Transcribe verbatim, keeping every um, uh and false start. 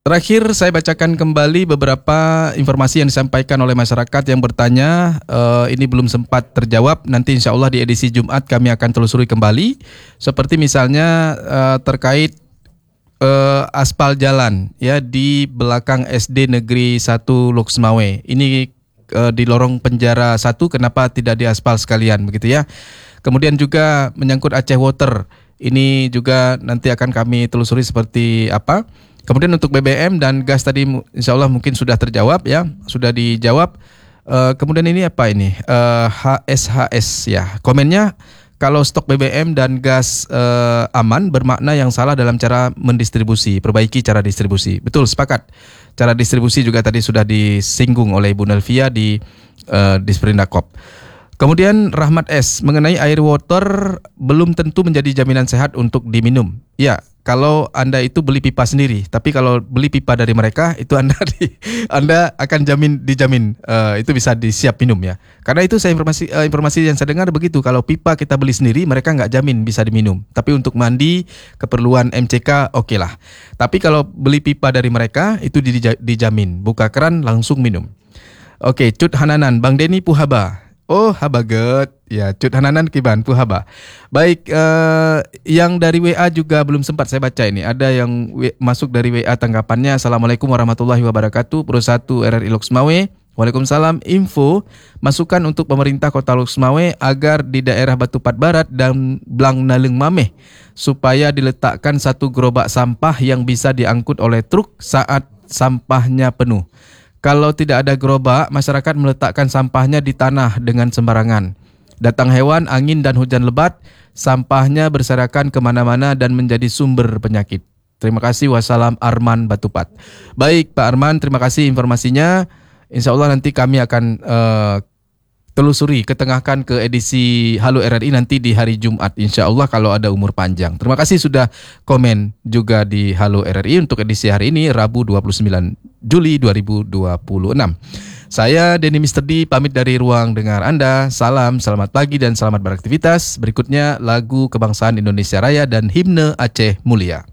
Terakhir saya bacakan kembali beberapa informasi yang disampaikan oleh masyarakat yang bertanya. Uh, ini belum sempat terjawab. Nanti insya Allah di edisi Jumat kami akan telusuri kembali. Seperti misalnya uh, terkait uh, aspal jalan ya di belakang S D Negeri satu Loksmawe. Ini uh, di lorong penjara satu, kenapa tidak diaspal sekalian begitu ya. Kemudian juga menyangkut Aceh Water. Ini juga nanti akan kami telusuri seperti apa. Kemudian untuk B B M dan gas tadi insya Allah mungkin sudah terjawab ya, sudah dijawab. Uh, kemudian ini apa ini? Uh, H S H S ya. Komennya, kalau stok B B M dan gas uh, aman, bermakna yang salah dalam cara mendistribusi, perbaiki cara distribusi. Betul, sepakat. Cara distribusi juga tadi sudah disinggung oleh Ibu Nelvia di uh, Disperindakop. Kemudian Rahmat S, mengenai air water belum tentu menjadi jaminan sehat untuk diminum. Ya, kalau Anda itu beli pipa sendiri, tapi kalau beli pipa dari mereka itu Anda di, Anda akan jamin dijamin uh, itu bisa disiap minum ya. Karena itu saya informasi uh, informasi yang saya dengar begitu. Kalau pipa kita beli sendiri, mereka nggak jamin bisa diminum. Tapi untuk mandi, keperluan M C K, oke lah. Tapi kalau beli pipa dari mereka itu dija, dijamin. Buka keran langsung minum. Oke, Cut Hananan, Bang Denny Puhaba. Oh, habaget. Ya, Cut Hananan Kiban Puhaba. Baik, eh, yang dari W A juga belum sempat saya baca ini. Ada yang w- masuk dari W A tanggapannya. Assalamualaikum warahmatullahi wabarakatuh. Pro satu R R I Loksmawe. Waalaikumsalam. Info masukan untuk pemerintah Kota Loksmawe agar di daerah Batupat Barat dan Blang Naleng Mameh supaya diletakkan satu gerobak sampah yang bisa diangkut oleh truk saat sampahnya penuh. Kalau tidak ada gerobak, masyarakat meletakkan sampahnya di tanah dengan sembarangan. Datang hewan, angin dan hujan lebat, sampahnya berserakan kemana-mana dan menjadi sumber penyakit. Terima kasih. Wassalam, Arman Batupat. Baik Pak Arman, terima kasih informasinya. Insya Allah nanti kami akan uh, telusuri, ketengahkan ke edisi Halo R R I nanti di hari Jumat. Insya Allah kalau ada umur panjang. Terima kasih sudah komen juga di Halo R R I untuk edisi hari ini, Rabu dua puluh sembilan Juli dua ribu dua puluh enam. Saya Denny Mister D pamit dari ruang dengar Anda. Salam, selamat pagi dan selamat beraktivitas. Berikutnya lagu Kebangsaan Indonesia Raya dan Himne Aceh Mulia.